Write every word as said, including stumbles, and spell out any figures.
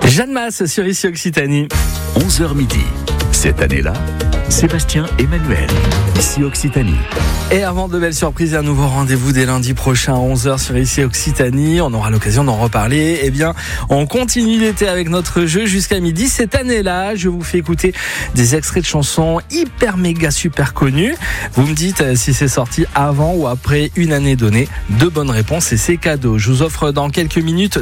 Jeanne Masse sur Ici Occitanie. onze heures midi. Cette année-là, Sébastien Emmanuel, Ici Occitanie. Et avant de belles surprises, un nouveau rendez-vous dès lundi prochain à onze heures sur Ici Occitanie. On aura l'occasion d'en reparler. Eh bien, on continue l'été avec notre jeu jusqu'à midi. Cette année-là, je vous fais écouter des extraits de chansons hyper méga super connues. Vous me dites si c'est sorti avant ou après une année donnée. Deux bonnes réponses et c'est cadeau. Je vous offre dans quelques minutes